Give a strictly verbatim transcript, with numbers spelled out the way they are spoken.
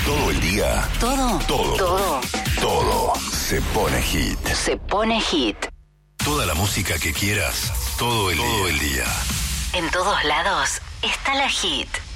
Todo el día. Todo. Todo. Todo. Todo se pone hit. Se pone hit. Toda la música que quieras, todo el, todo el día. En todos lados está la hit.